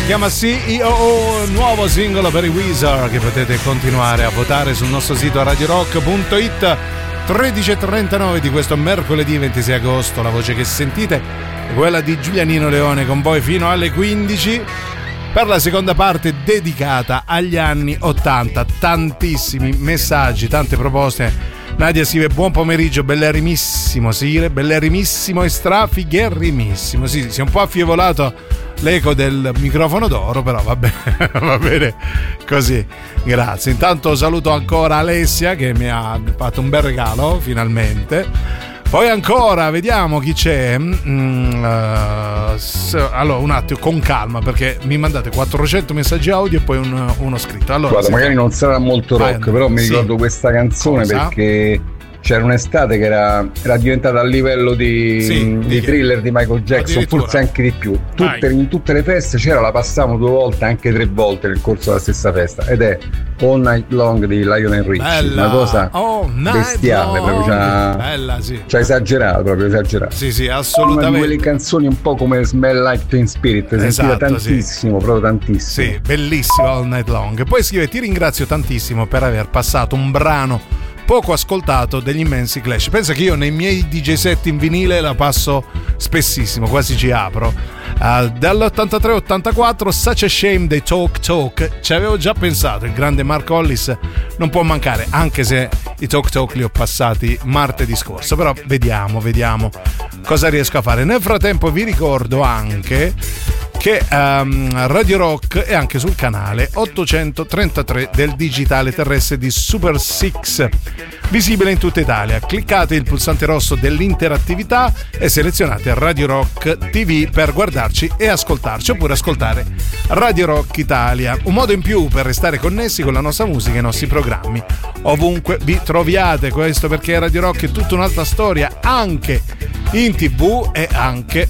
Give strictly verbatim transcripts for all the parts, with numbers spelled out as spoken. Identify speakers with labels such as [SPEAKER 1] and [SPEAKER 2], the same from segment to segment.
[SPEAKER 1] Si chiama C E O O, nuovo singolo per i Weezer che potete continuare a votare sul nostro sito radio rock punto it. Tredici e trentanove di questo mercoledì ventisei agosto. La voce che sentite è quella di Giulianino Leone con voi fino alle quindici per la seconda parte dedicata agli anni ottanta. Tantissimi messaggi, tante proposte. Nadia scrive: buon pomeriggio, bellerimissimo Sire, bellerimissimo e strafigherimissimo. Sì, si è un po' affieolato l'eco del microfono d'oro, però va bene, va bene così, grazie. Intanto saluto ancora Alessia che mi ha fatto un bel regalo finalmente. Poi ancora vediamo chi c'è. mm, uh, so, allora un attimo, con calma, perché mi mandate quattrocento messaggi audio e poi un, uno scritto. Allora,
[SPEAKER 2] guarda, magari non sarà molto rock, ah, però mi sì. ricordo questa canzone. Cosa? Perché c'era un'estate che era, era diventata a livello di,
[SPEAKER 1] sì,
[SPEAKER 2] di Thriller di Michael Jackson, forse anche di più. Tutte, in tutte le feste c'era, la passavamo due volte, anche tre volte nel corso della stessa festa, ed è All Night Long di Lionel Richie. Bella. Una cosa bestiale, proprio c'ha,
[SPEAKER 1] bella, sì.
[SPEAKER 2] c'ha esagerato, proprio esagerato.
[SPEAKER 1] Sì, sì, assolutamente.
[SPEAKER 2] Una di quelle canzoni un po' come Smell Like Teen Spirit, sentita esatto, tantissimo, sì. proprio tantissimo.
[SPEAKER 1] Sì, bellissimo All Night Long. Poi scrive: ti ringrazio tantissimo per aver passato un brano poco ascoltato degli immensi Clash. Pensa che io nei miei D J set in vinile la passo spessissimo, quasi ci apro. Uh, dall'ottantatré ottantaquattro Such a Shame dei Talk Talk, ci avevo già pensato, il grande Mark Hollis non può mancare, anche se i Talk Talk li ho passati martedì scorso, però vediamo, vediamo cosa riesco a fare. Nel frattempo vi ricordo anche che um, Radio Rock è anche sul canale ottocentotrentatré del digitale terrestre di Super Six, visibile in tutta Italia. Cliccate il pulsante rosso dell'interattività e selezionate Radio Rock T V per guardarci e ascoltarci, oppure ascoltare Radio Rock Italia, un modo in più per restare connessi con la nostra musica e i nostri programmi ovunque vi troviate. Questo perché Radio Rock è tutta un'altra storia, anche in tv e anche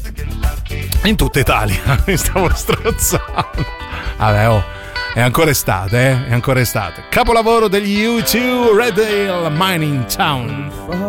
[SPEAKER 1] in tutta Italia. Mi stavo strozzando. Vabbè, oh, è ancora estate, eh? È ancora estate. Capolavoro degli U due, Red Hill Mining Town.